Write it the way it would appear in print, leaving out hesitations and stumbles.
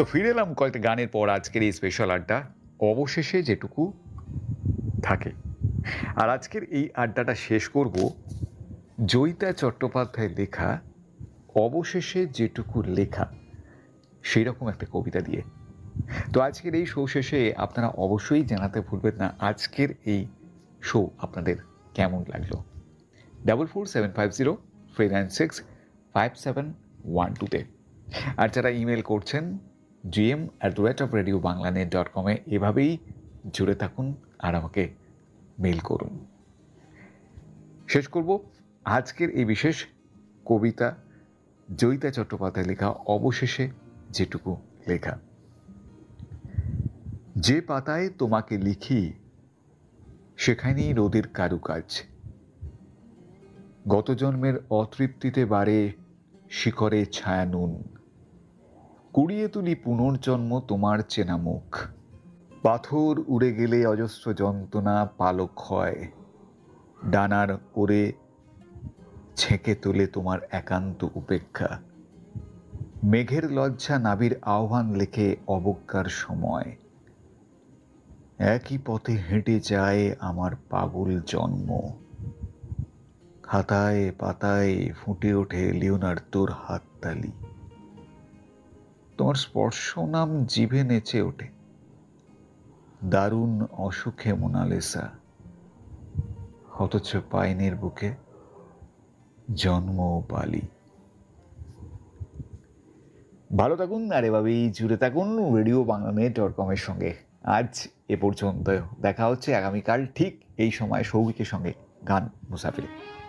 তো ফিরে এলাম কয়েকটা গানের পর আজকের এই স্পেশাল আড্ডা, অবশেষে যেটুকু থাকে। আর আজকের এই আড্ডাটা শেষ করব জয়িতা চট্টোপাধ্যায়ের লেখা অবশেষে যেটুকু লেখা সেই রকম একটা কবিতা দিয়ে। তো আজকের এই শো শেষে আপনারা অবশ্যই জানাতে ভুলবেন না আজকের এই শো আপনাদের কেমন লাগলো। 447503965712 আর যারা ইমেল করছেন gm@radiobanglanet.com এভাবেই জুড়ে থাকুন আর আমাকে মেল করুন। শেষ করব আজকের এই বিশেষ কবিতা জয়িতা চট্টোপাধ্যায় লেখা অবশেষে যেটুকু লেখা। যে পাতায় তোমাকে লিখি সেখানেই রোদের কারুকাজ, গত জন্মের অতৃপ্তিতে বাড়ে শিকড়ে ছায়া নুন, কুড়িয়ে তুলি পুনর্জন্ম তোমার চেনা মুখ, পাথর উড়ে গেলে অজস্র যন্ত্রণা পালক হয়, ডানার ওরে ছেঁকে তোলে তোমার একান্ত উপেক্ষা, মেঘের লজ্জা নাবির আহ্বান লেখে অবজ্ঞার সময়, একই পথে হেঁটে যায় আমার পাগল জন্ম, খাতায় পাতায় ফুটে ওঠে লিওনার্দোর হাততালি, তোমার স্পর্শ নাম জিভে নেচে ওঠে, দারুণ অসুখে মোনালিসা, অথচ পাইনের বুকে জন্ম পালি। ভালো থাকুন আর এভাবেই জুড়ে থাকুন RadioBanglanet.com এর সঙ্গে। আজ এ পর্যন্ত, দেখা হচ্ছে আগামীকাল ঠিক এই সময় সৌভিকের সঙ্গে গান মুসাফিরে।